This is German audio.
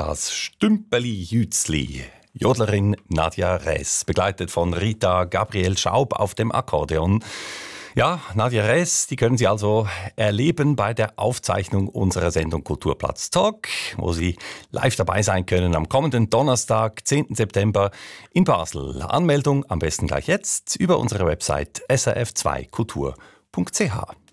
Das Stümpeli-Jützli. Jodlerin Nadja Räs, begleitet von Rita Gabriel Schaub auf dem Akkordeon. Ja, Nadja Räs, die können Sie also erleben bei der Aufzeichnung unserer Sendung Kulturplatz Talk, wo Sie live dabei sein können am kommenden Donnerstag, 10. September in Basel. Anmeldung am besten gleich jetzt über unsere Website srf2kultur.ch.